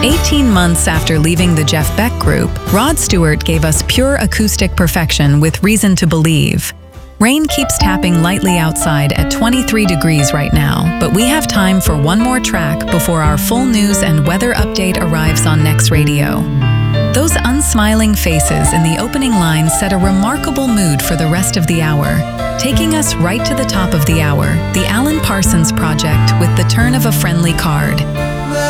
18 months after leaving the Jeff Beck Group, Rod Stewart gave us pure acoustic perfection with Reason to Believe. Rain keeps tapping lightly outside at 23 degrees right now, but we have time for one more track before our full news and weather update arrives on Next Radio. Those unsmiling faces in the opening line set a remarkable mood for the rest of the hour. Taking us right to the top of the hour, the Alan Parsons Project with The Turn of a Friendly Card.